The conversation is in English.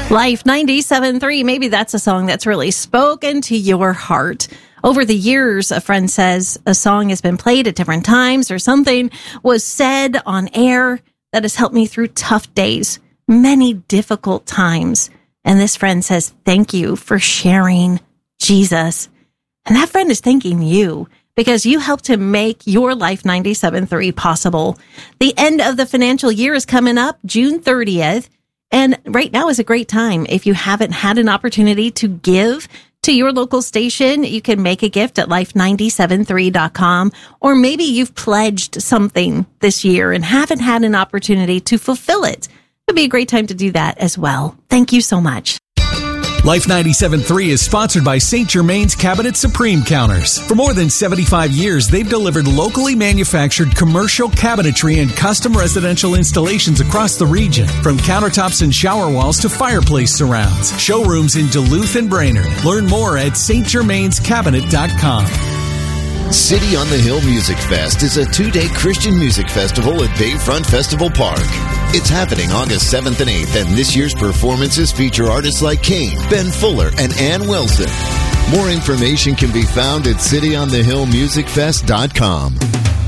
Life 97.3, maybe that's a song that's really spoken to your heart. Over the years, a friend says a song has been played at different times or something was said on air that has helped me through tough days, many difficult times. And this friend says, thank you for sharing Jesus. And that friend is thanking you because you helped him make your Life 97.3 possible. The end of the financial year is coming up, June 30th. And right now is a great time. If you haven't had an opportunity to give to your local station, you can make a gift at life973.com. Or maybe you've pledged something this year and haven't had an opportunity to fulfill it. It'd be a great time to do that as well. Thank you so much. Life 97.3 is sponsored by St. Germain's Cabinet Supreme Counters. For more than 75 years, they've delivered locally manufactured commercial cabinetry and custom residential installations across the region. From countertops and shower walls to fireplace surrounds. Showrooms in Duluth and Brainerd. Learn more at stgermainscabinet.com. City on the Hill Music Fest is a 2-day Christian music festival at Bayfront Festival Park. It's happening August 7th and 8th, and this year's performances feature artists like Kane, Ben Fuller, and Ann Wilson. More information can be found at cityonthehillmusicfest.com.